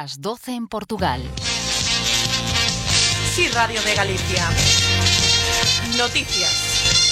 Las 12 en Portugal. Sí, Radio de Galicia. Noticias.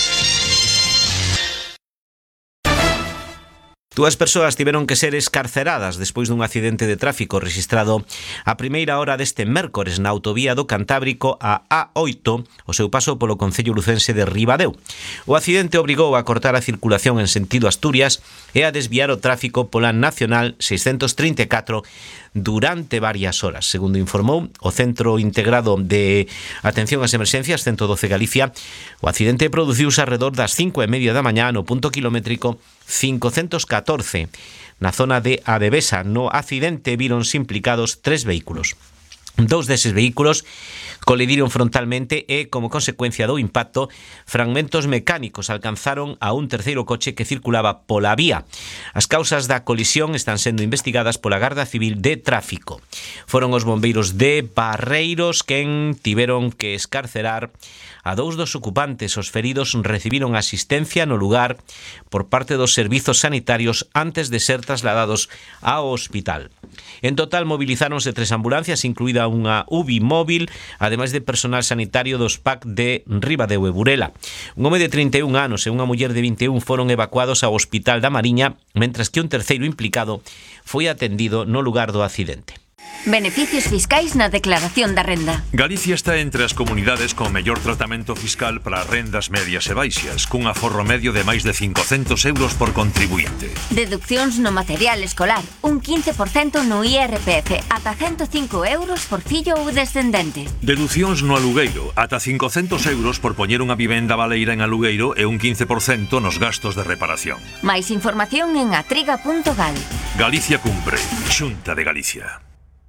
Dúas persoas tiveron que ser escarceradas despois dun accidente de tráfico rexistrado a primeira hora deste mércores na autovía do Cantábrico a A8, o seu paso polo concello lucense de Ribadeo. O accidente obrigou a cortar a circulación en sentido Asturias e a desviar o tráfico pola Nacional 634 durante varias horas. Segundo informou o Centro Integrado de Atención ás Emerxencias 112 Galicia, o accidente produciuse arredor das 5:30 da mañá no punto kilométrico 514, na zona de Adevesa. No accidente víronse implicados 3 vehículos. Dous deses vehículos colidiron frontalmente e, como consecuencia do impacto, fragmentos mecánicos alcanzaron a un terceiro coche que circulaba pola vía. As causas da colisión están sendo investigadas pola Garda Civil de Tráfico. Foron os bombeiros de Barreiros quen tiveron que escarcerar a dous dos ocupantes. Os feridos recibiron asistencia no lugar por parte dos servizos sanitarios antes de ser trasladados ao hospital. En total movilizáronse 3 ambulancias, incluída unha UBI móvil, ademais de personal sanitario dos PAC de Ribadeo e Burela. Un home de 31 anos e unha muller de 21 foron evacuados ao Hospital da Mariña, mentras que un terceiro implicado foi atendido no lugar do accidente. Beneficios fiscais na declaración da renda. Galicia está entre as comunidades con mellor tratamento fiscal para rendas medias e baixas, cun aforro medio de máis de 500 euros por contribuinte. Deduccións no material escolar, un 15% no IRPF, ata 105 euros por fillo ou descendente. Deducións no alugueiro, ata 500 euros por poñer unha vivenda baleira en alugueiro e un 15% nos gastos de reparación. Máis información en atriga.gal. Galicia cumpre. Xunta de Galicia.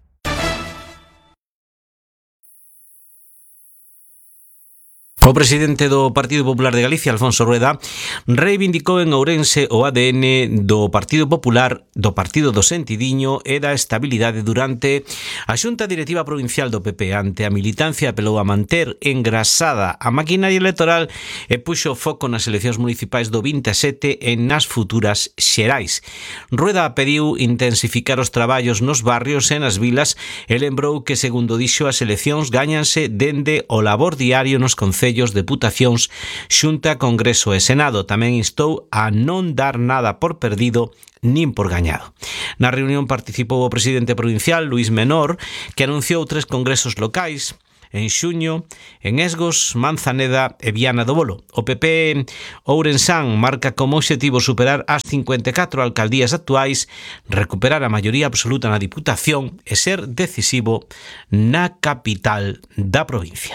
O presidente do Partido Popular de Galicia, Alfonso Rueda, reivindicou en Ourense o ADN do Partido Popular, do Partido do Sentidiño e da estabilidade durante a Xunta Directiva Provincial do PP. Ante a militancia apelou a manter engrasada a maquinaria electoral e puxo foco nas eleccións municipais do 27 e nas futuras xerais. Rueda pediu intensificar os traballos nos barrios e nas vilas e lembrou que, segundo dixo, as eleccións gáñanse dende o labor diario nos concellos, deputacións, Xunta, Congreso e Senado. Tamén instou a non dar nada por perdido nin por gañado. Na reunión participou o presidente provincial, Luís Menor, que anunciou 3 congresos locais en xuño en Esgos, Manzaneda e Viana do Bolo. O PP ourensán marca como obxectivo superar as 54 alcaldías actuais, recuperar a maioría absoluta na Diputación e ser decisivo na capital da provincia.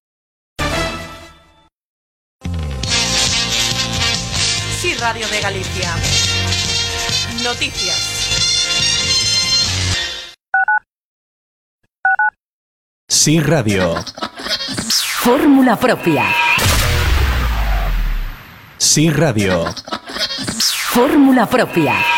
Sí, Radio de Galicia. Noticias. Sí, Radio. Fórmula propia. Sí, Radio. Fórmula propia.